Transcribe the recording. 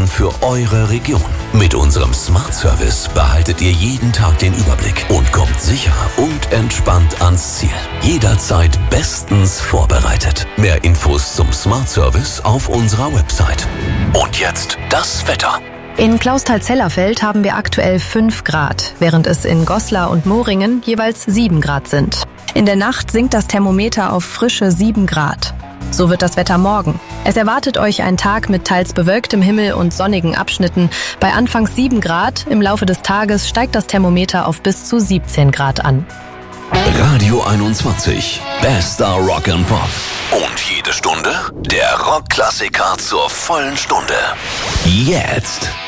für eure Region. Mit unserem Smart Service behaltet ihr jeden Tag den Überblick und kommt sicher und entspannt ans Ziel. Jederzeit bestens vorbereitet. Mehr Infos zum Smart Service auf unserer Website. Und jetzt das Wetter. In Clausthal-Zellerfeld haben wir aktuell 5 Grad, während es in Goslar und Moringen jeweils 7 Grad sind. In der Nacht sinkt das Thermometer auf frische 7 Grad. So wird das Wetter morgen. Es erwartet euch ein Tag mit teils bewölktem Himmel und sonnigen Abschnitten. Bei anfangs 7 Grad, im Laufe des Tages steigt das Thermometer auf bis zu 17 Grad an. Radio 21, bester Rock and Pop. Und jede Stunde der Rockklassiker zur vollen Stunde. Jetzt.